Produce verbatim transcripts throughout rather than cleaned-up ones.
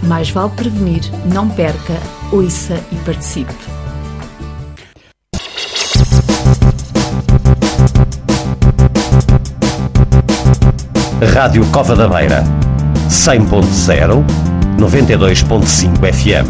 Mais vale prevenir, não perca, ouça e participe. Rádio Cova da Beira, cem ponto zero, noventa e dois ponto cinco F M.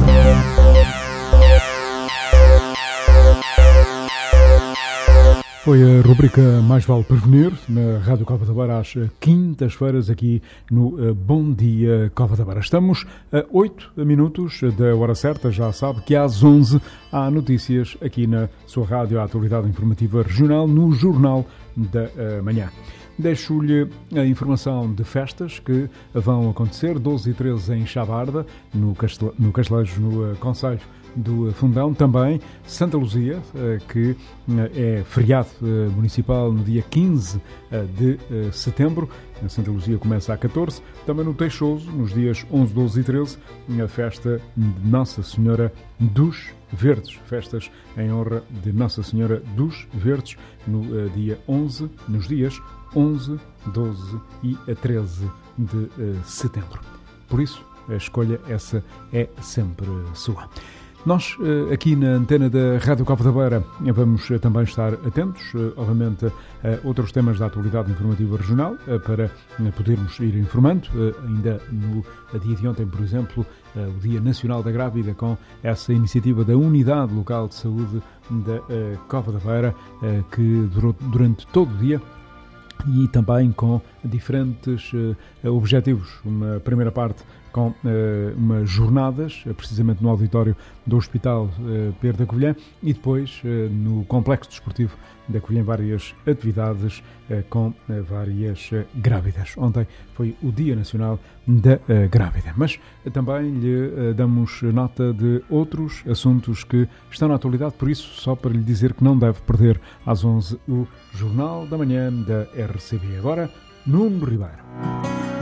Foi a rubrica Mais Vale Prevenir, na Rádio Cova da Beira, às quintas-feiras, aqui no Bom Dia Cova da Beira. Estamos a oito minutos da hora certa, já sabe que às onze há notícias aqui na sua rádio, a atualidade informativa regional, no Jornal da Manhã. Deixo-lhe a informação de festas que vão acontecer, doze e treze em Chabarda, no, Castel... no Castelejo, no Concelho do Fundão. Também Santa Luzia, que é feriado municipal no dia quinze de setembro. A Santa Luzia começa a catorze. Também no Teixoso, nos dias onze, doze e treze, a festa de Nossa Senhora dos Verdes. Festas em honra de Nossa Senhora dos Verdes no dia onze, nos dias onze, doze e treze de setembro. Por isso, a escolha essa é sempre sua. Nós, aqui na antena da Rádio Cova da Beira, vamos também estar atentos, obviamente, a outros temas da atualidade informativa regional, para podermos ir informando. Ainda no dia de ontem, por exemplo, o Dia Nacional da Grávida, com essa iniciativa da Unidade Local de Saúde da Cova da Beira, que durou durante todo o dia, e também com diferentes objetivos. Uma primeira parte com uh, umas jornadas, precisamente no auditório do Hospital uh, Pedro da Covilhã, e depois uh, no Complexo Desportivo da Covilhã, várias atividades uh, com uh, várias uh, grávidas. Ontem foi o Dia Nacional da uh, Grávida. Mas uh, também lhe uh, damos nota de outros assuntos que estão na atualidade, por isso, só para lhe dizer que não deve perder às onze o Jornal da Manhã da R C B. Agora, Nuno Ribeiro.